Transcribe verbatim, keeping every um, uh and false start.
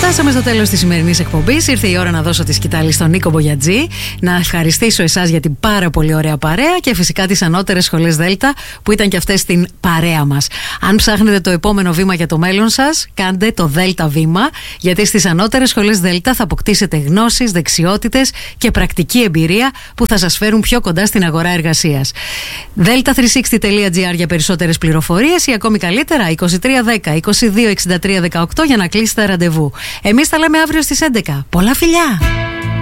Φτάσαμε στο τέλος της σημερινής εκπομπής. Ήρθε η ώρα να δώσω τη σκητάλη στον Νίκο Μπογιατζή. Να ευχαριστήσω εσάς για την πάρα πολύ ωραία παρέα και φυσικά τις ανώτερες σχολές Δέλτα που ήταν και αυτές στην παρέα μας. Αν ψάχνετε το επόμενο βήμα για το μέλλον σας, κάντε το Δέλτα βήμα, γιατί στις ανώτερες σχολές Δέλτα θα αποκτήσετε γνώσεις, δεξιότητες και πρακτική εμπειρία που θα σας φέρουν πιο κοντά στην αγορά εργασίας. δέλτα τριακόσια εξήντα τελεία τζι άρ για περισσότερες πληροφορίες ή ακόμη καλύτερα είκοσι τρία δέκα είκοσι δύο εξήντα τρία δεκαοκτώ για να κλείσετε ραντεβού. Εμείς τα λέμε αύριο στις έντεκα. Πολλά φιλιά!